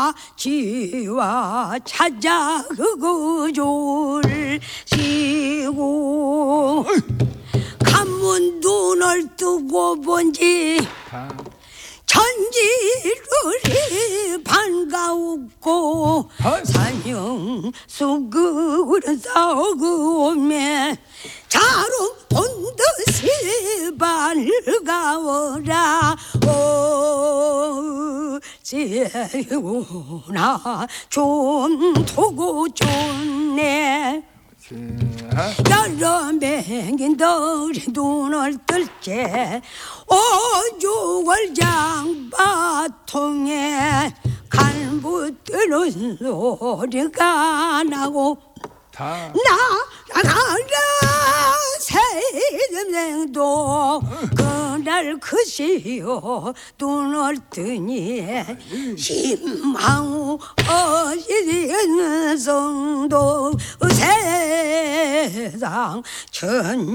지와 찾아 그거줄 시고 간문 눈을 뜨고 본지 천지를 반가웠고 산영수그를 싸우고매 자루 본듯이 반가워라 어제구나 좀 두고 좋네 여러 맹인 덜이 눈을 뜰채 오죽을 장바통에 간붙드는 소리가 나고 나가라 새생도 그날 그시요 눈을 뜨니 심망 어시는 성도 세상 천